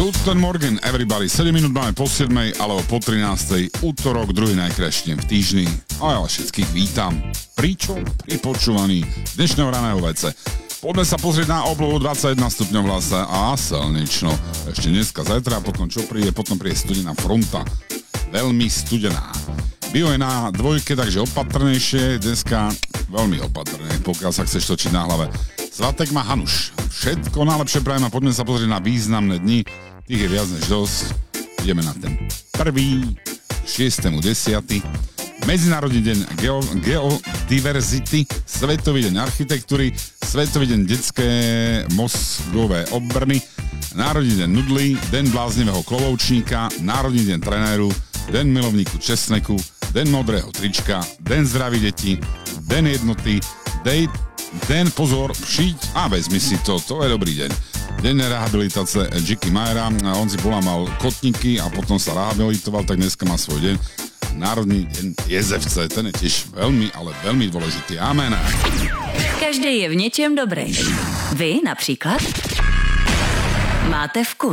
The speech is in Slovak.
Guten Morgen, everybody. 7 minút máme po 7, alebo po 13. Útorok, druhý najkrajší deň v týždni. A ja vás všetkých vítam. Pričom pri počúvaní dnešného raného vece. Poďme sa pozrieť na oblohu 21 stupňov v Lase a slnečno. Ešte dneska, zajtra, potom čo príde, potom príde studená fronta. Veľmi studená. Bio je na dvojke, takže opatrnejšie. Dneska veľmi opatrné, pokiaľ sa chceš točiť na hlave. Svatek má Hanuš. Všetko najlepšie prajem a poďme sa pozrieť na významné dni. Tých je viac než dosť. Ideme na ten 1.6.10. Medzinárodný deň geodiverzity, Svetový deň architektúry, Svetový deň detské mozgové obrny, Národný deň nudlí, Deň bláznivého kloloučníka, Národný deň trenéru, Deň milovníku česneku, Deň modrého trička, Deň zdraví detí, Deň jednoty, Deň pozor, šiť a vezmi si to je dobrý deň. Deň rehabilitácie Jicky Mayera, on si polámal kotníky a potom sa rehabilitoval, tak dneska má svoj deň. Národný deň jezevce, ten je tiež veľmi, ale veľmi dôležitý. Amen. Každý je v něčem dobrý. Vy například máte vkus.